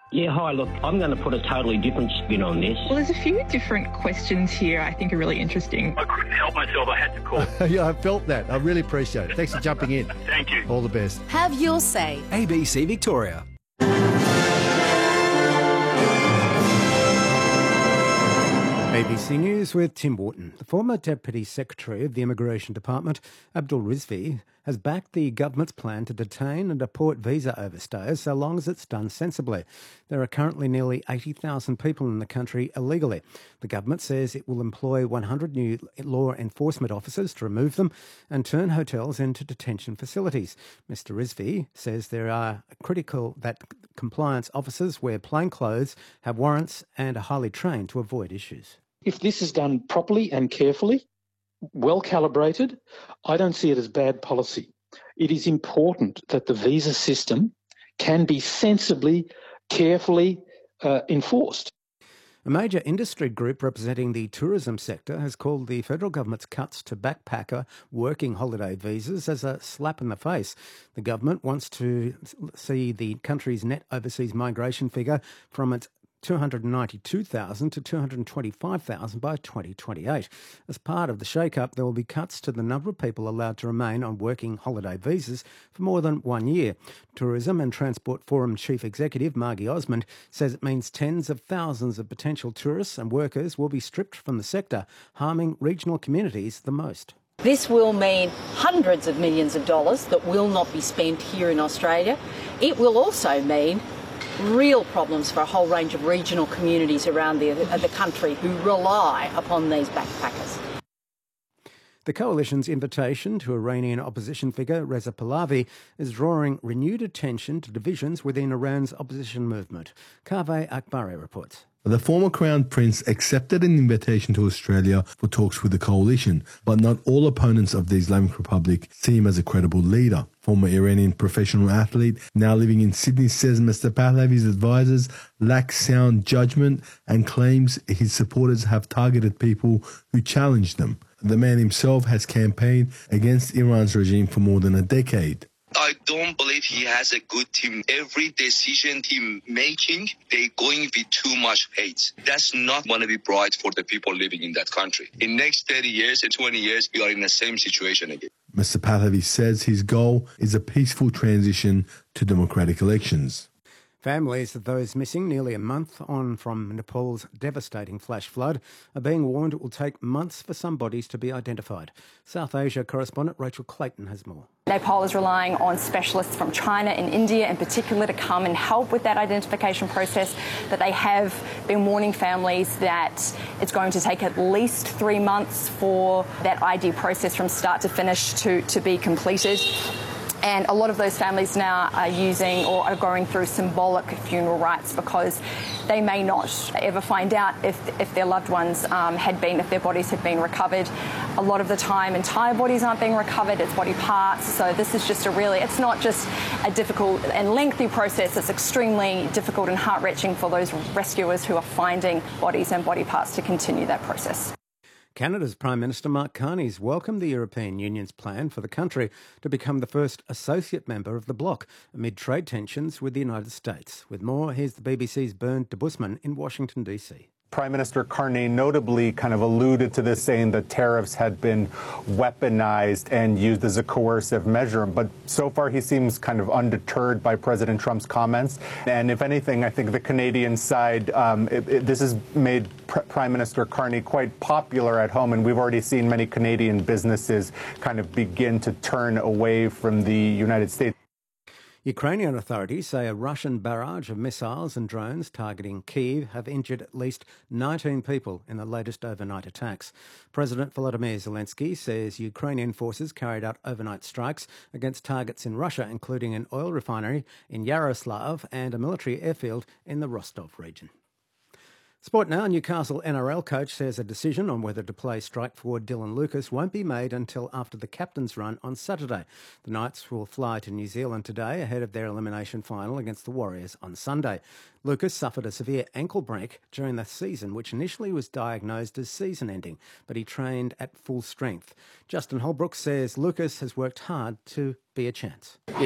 Yeah, hi, look, I'm going to put a totally different spin on this. Well, there's a few different questions here I think are really interesting. I couldn't help myself, I had to call. Yeah, I felt that. I really appreciate it. Thanks for jumping in. Thank you. All the best. Have your say. ABC Victoria. ABC News with Tim Wharton. The former Deputy Secretary of the Immigration Department, Abdul Rizvi, has backed the government's plan to detain and deport visa overstayers so long as it's done sensibly. There are currently nearly 80,000 people in the country illegally. The government says it will employ 100 new law enforcement officers to remove them and turn hotels into detention facilities. Mr Rizvi says there are critical that compliance officers wear plain clothes, have warrants and are highly trained to avoid issues. If this is done properly and carefully, well calibrated, I don't see it as bad policy. It is important that the visa system can be sensibly, carefully enforced. A major industry group representing the tourism sector has called the federal government's cuts to backpacker working holiday visas as a slap in the face. The government wants to see the country's net overseas migration figure from its 292,000 to 225,000 by 2028. As part of the shake-up, there will be cuts to the number of people allowed to remain on working holiday visas for more than 1 year. Tourism and Transport Forum Chief Executive Margie Osmond says it means tens of thousands of potential tourists and workers will be stripped from the sector, harming regional communities the most. This will mean hundreds of millions of dollars that will not be spent here in Australia. It will also mean real problems for a whole range of regional communities around the country who rely upon these backpackers. The coalition's invitation to Iranian opposition figure Reza Pahlavi is drawing renewed attention to divisions within Iran's opposition movement. Kaveh Akbari reports. The former Crown Prince accepted an invitation to Australia for talks with the coalition, but not all opponents of the Islamic Republic see him as a credible leader. Former Iranian professional athlete, now living in Sydney, says Mr. Pahlavi's advisors lack sound judgment and claims his supporters have targeted people who challenge them. The man himself has campaigned against Iran's regime for more than a decade. I don't believe he has a good team. Every decision he making, they're going with too much hate. That's not going to be bright for the people living in that country. In next 30 years and 20 years, we are in the same situation again. Mr. Pahlavi says his goal is a peaceful transition to democratic elections. Families of those missing nearly a month on from Nepal's devastating flash flood are being warned it will take months for some bodies to be identified. South Asia correspondent Rachel Clayton has more. Nepal is relying on specialists from China and India in particular to come and help with that identification process, but they have been warning families that it's going to take at least 3 months for that ID process from start to finish to be completed. And a lot of those families now are using or are going through symbolic funeral rites because they may not ever find out if their loved ones if their bodies had been recovered. A lot of the time, entire bodies aren't being recovered, it's body parts. So this is just it's not just a difficult and lengthy process, it's extremely difficult and heart-wrenching for those rescuers who are finding bodies and body parts to continue that process. Canada's Prime Minister Mark Carney's welcomed the European Union's plan for the country to become the first associate member of the bloc amid trade tensions with the United States. With more, here's the BBC's Bernd de Busman in Washington, D.C. Prime Minister Carney notably kind of alluded to this, saying that tariffs had been weaponized and used as a coercive measure. But so far, he seems kind of undeterred by President Trump's comments. And if anything, I think the Canadian side, this has made Prime Minister Carney quite popular at home. And we've already seen many Canadian businesses kind of begin to turn away from the United States. Ukrainian authorities say a Russian barrage of missiles and drones targeting Kyiv have injured at least 19 people in the latest overnight attacks. President Volodymyr Zelensky says Ukrainian forces carried out overnight strikes against targets in Russia, including an oil refinery in Yaroslav and a military airfield in the Rostov region. Sport now. Newcastle NRL coach says a decision on whether to play strike forward Dylan Lucas won't be made until after the captain's run on Saturday. The Knights will fly to New Zealand today ahead of their elimination final against the Warriors on Sunday. Lucas suffered a severe ankle break during the season, which initially was diagnosed as season-ending, but he trained at full strength. Justin Holbrook says Lucas has worked hard to be a chance.